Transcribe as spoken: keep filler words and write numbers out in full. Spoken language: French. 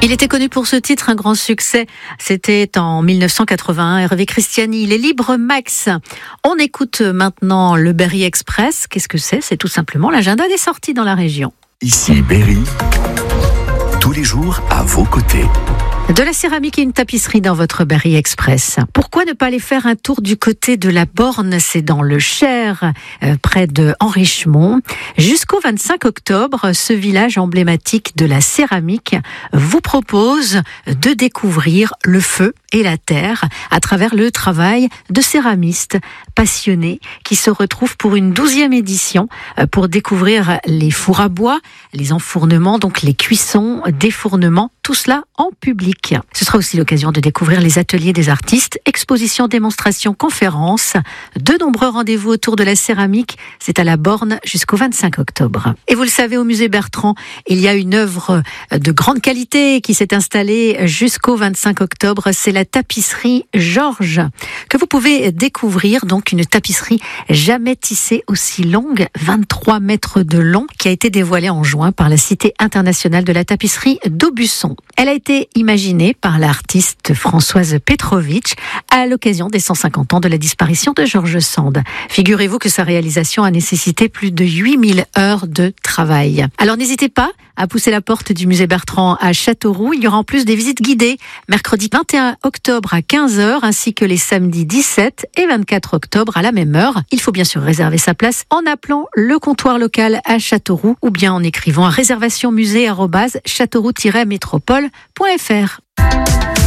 Il était connu pour ce titre, un grand succès. C'était en mille neuf cent quatre-vingt-un, Hervé Christiani, Les Libres Max. On écoute maintenant le Berry Express. Qu'est-ce que c'est ? C'est tout simplement l'agenda des sorties dans la région. Ici Berry, tous les jours à vos côtés. De la céramique et une tapisserie dans votre Berry Express. Pourquoi ne pas aller faire un tour du côté de la Borne ? C'est dans le Cher, euh, près de Henrichemont. Jusqu'au vingt-cinq octobre, ce village emblématique de la céramique vous propose de découvrir le feu et la terre à travers le travail de céramistes passionnés qui se retrouvent pour une douzième édition pour découvrir les fours à bois, les enfournements, donc les cuissons, défournements, tout cela en public. Ce sera aussi l'occasion de découvrir les ateliers des artistes, expositions, démonstrations, conférences, de nombreux rendez-vous autour de la céramique. C'est à la Borne jusqu'au vingt-cinq octobre. Et vous le savez, au musée Bertrand, il y a une œuvre de grande qualité qui s'est installée jusqu'au vingt-cinq octobre. C'est la tapisserie Georges, que vous pouvez découvrir. Donc une tapisserie jamais tissée aussi longue, vingt-trois mètres de long, qui a été dévoilée en juin par la Cité internationale de la tapisserie d'Aubusson. Elle a été imaginée par l'artiste Françoise Petrovitch à l'occasion des cent cinquante ans de la disparition de George Sand. Figurez-vous que sa réalisation a nécessité plus de huit mille heures de travail. Alors n'hésitez pas à pousser la porte du musée Bertrand à Châteauroux. Il y aura en plus des visites guidées mercredi vingt et un octobre à quinze heures ainsi que les samedis dix-sept et vingt-quatre octobre à la même heure. Il faut bien sûr réserver sa place en appelant le comptoir local à Châteauroux ou bien en écrivant à réservation musée arobase châteauroux tiret métropole point f r.